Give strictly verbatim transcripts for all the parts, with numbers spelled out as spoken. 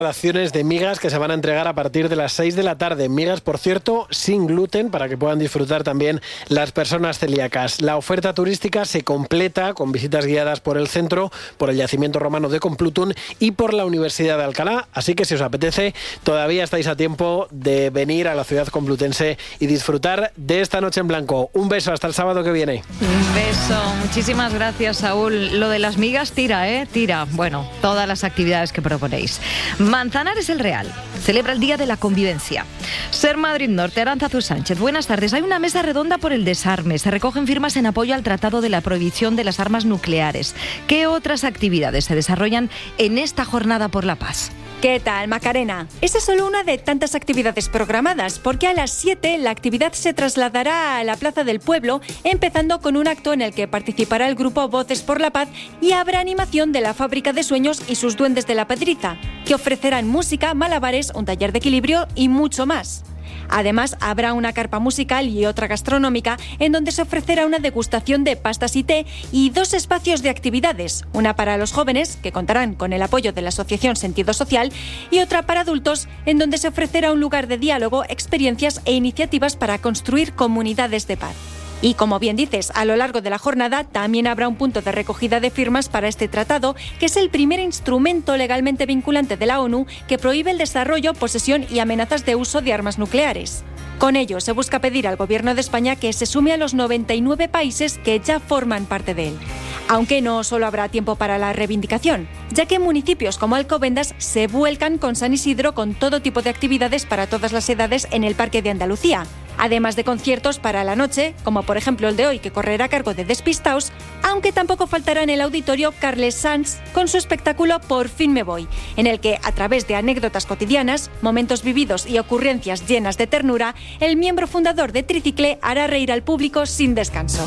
Raciones de migas que se van a entregar a partir de las seis de la tarde. Migas, por cierto, sin gluten, para que puedan disfrutar también las personas celíacas. La oferta turística se completa con visitas guiadas por el centro, por el yacimiento romano de Complutum y por la Universidad de Alcalá. Así que si os apetece, todavía estáis a tiempo de venir a la ciudad complutense y disfrutar de esta noche en blanco. Un beso, hasta el sábado que viene. Un beso, muchísimas gracias, Saúl. Lo de las migas tira, ¿eh? Tira. Bueno, todas las actividades que proponéis. Manzanares el Real celebra el Día de la Convivencia. Ser Madrid Norte, Arantzazu Sánchez, buenas tardes. Hay una mesa redonda por el desarme. Se recogen firmas en apoyo al Tratado de la Prohibición de las Armas Nucleares. ¿Qué otras actividades se desarrollan en esta jornada por la paz? ¿Qué tal, Macarena? Esa es solo una de tantas actividades programadas, porque a las siete la actividad se trasladará a la Plaza del Pueblo, empezando con un acto en el que participará el grupo Voces por la Paz y habrá animación de la Fábrica de Sueños y sus Duendes de la Pedriza, que ofrecerán música, malabares, un taller de equilibrio y mucho más. Además, habrá una carpa musical y otra gastronómica en donde se ofrecerá una degustación de pastas y té y dos espacios de actividades, una para los jóvenes, que contarán con el apoyo de la Asociación Sentido Social, y otra para adultos, en donde se ofrecerá un lugar de diálogo, experiencias e iniciativas para construir comunidades de paz. Y como bien dices, a lo largo de la jornada también habrá un punto de recogida de firmas para este tratado, que es el primer instrumento legalmente vinculante de la ONU que prohíbe el desarrollo, posesión y amenazas de uso de armas nucleares. Con ello, se busca pedir al Gobierno de España que se sume a los noventa y nueve países que ya forman parte de él. Aunque no solo habrá tiempo para la reivindicación, ya que municipios como Alcobendas se vuelcan con San Isidro con todo tipo de actividades para todas las edades en el Parque de Andalucía, además de conciertos para la noche, como por ejemplo el de hoy, que correrá a cargo de Despistaos, aunque tampoco faltará en el auditorio Carles Sanz con su espectáculo Por fin me voy, en el que, a través de anécdotas cotidianas, momentos vividos y ocurrencias llenas de ternura, el miembro fundador de Tricicle hará reír al público sin descanso.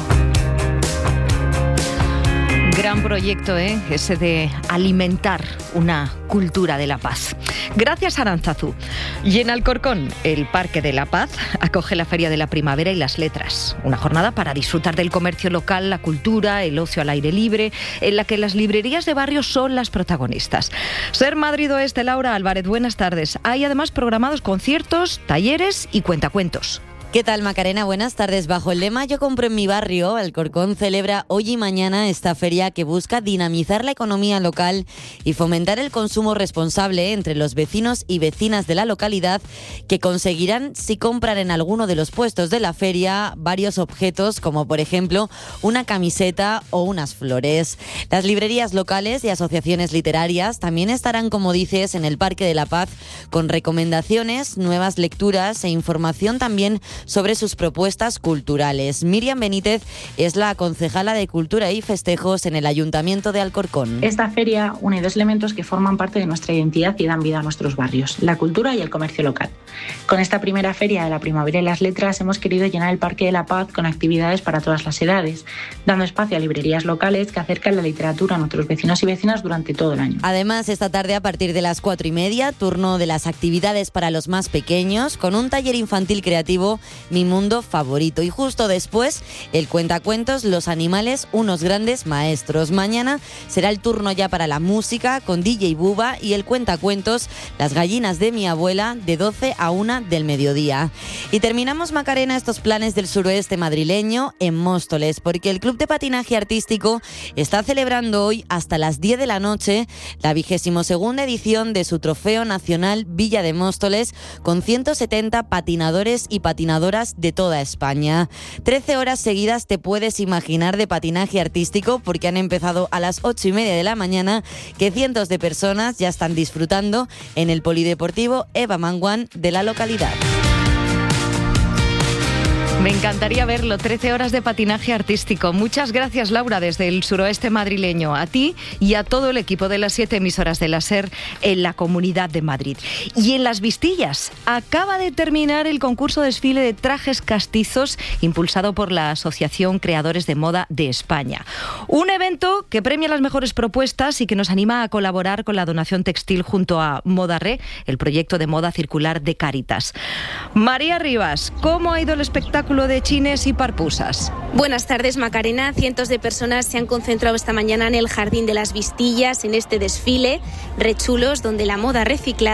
Gran proyecto, ¿eh? Ese de alimentar una cultura de la paz. Gracias, Arantzazu. Y en Alcorcón, el Parque de la Paz acoge la Feria de la Primavera y las Letras. Una jornada para disfrutar del comercio local, la cultura, el ocio al aire libre, en la que las librerías de barrio son las protagonistas. Ser Madrid Oeste, Laura Álvarez, buenas tardes. Hay además programados conciertos, talleres y cuentacuentos. ¿Qué tal, Macarena? Buenas tardes. Bajo el lema Yo compro en mi barrio, Alcorcón celebra hoy y mañana esta feria que busca dinamizar la economía local y fomentar el consumo responsable entre los vecinos y vecinas de la localidad, que conseguirán, si compran en alguno de los puestos de la feria, varios objetos, como por ejemplo una camiseta o unas flores. Las librerías locales y asociaciones literarias también estarán, como dices, en el Parque de la Paz, con recomendaciones, nuevas lecturas e información también sobre sus propuestas culturales. Miriam Benítez es la concejala de Cultura y Festejos en el Ayuntamiento de Alcorcón. Esta feria une dos elementos que forman parte de nuestra identidad y dan vida a nuestros barrios, la cultura y el comercio local. Con esta primera feria de la Primavera y las Letras hemos querido llenar el Parque de la Paz con actividades para todas las edades, dando espacio a librerías locales que acercan la literatura a nuestros vecinos y vecinas durante todo el año. Además, esta tarde a partir de las cuatro y media, turno de las actividades para los más pequeños, con un taller infantil creativo Mi Mundo Favorito. Y justo después, el cuentacuentos Los Animales, unos grandes maestros. Mañana será el turno ya para la música con D J Buba y el cuentacuentos Las Gallinas de mi Abuela, de doce a una del mediodía. Y terminamos, Macarena, estos planes del suroeste madrileño en Móstoles, porque el Club de Patinaje Artístico está celebrando hoy hasta las diez de la noche la vigésimo segunda edición de su Trofeo Nacional Villa de Móstoles, con ciento setenta patinadores y patinadoras de toda España. trece horas seguidas te puedes imaginar de patinaje artístico, porque han empezado a las ocho y media de la mañana, que cientos de personas ya están disfrutando en el Polideportivo Eva Manguán de la localidad. Me encantaría verlo, trece horas de patinaje artístico. Muchas gracias, Laura, desde el suroeste madrileño, a ti y a todo el equipo de las siete emisoras de la SER en la Comunidad de Madrid. Y en Las Vistillas, acaba de terminar el concurso desfile de trajes castizos impulsado por la Asociación Creadores de Moda de España. Un evento que premia las mejores propuestas y que nos anima a colaborar con la donación textil junto a Modarre, el proyecto de moda circular de Cáritas. María Rivas, ¿cómo ha ido el espectáculo espectáculo de chines y parpusas. Buenas tardes, Macarena. Cientos de personas se han concentrado esta mañana en el Jardín de las Vistillas, en este desfile, rechulos donde la moda reciclada